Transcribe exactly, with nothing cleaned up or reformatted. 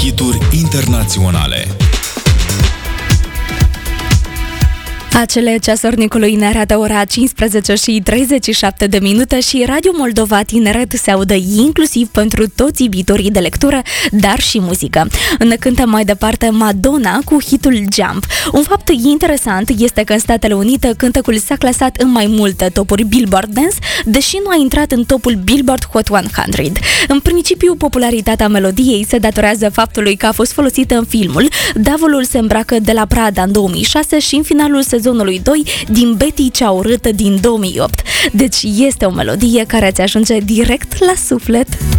hituri internaționale. Acele ceasornicului ne arată ora cincisprezece și treizeci și șapte de minute și Radio Moldova Tineret se audă inclusiv pentru toți iubitorii de lectură, dar și muzică. Ne cântăm mai departe Madonna cu hitul Jump. Un fapt interesant este că în Statele Unite cântecul s-a clasat în mai multe topuri Billboard Dance, deși nu a intrat în topul Billboard Hot o sută. În principiu, popularitatea melodiei se datorează faptului că a fost folosită în filmul Diavolul se îmbracă de la Prada în două mii șase și în finalul sezonului doi din Betty cea urâtă din două mii opt. Deci este o melodie care ți ajunge direct la suflet.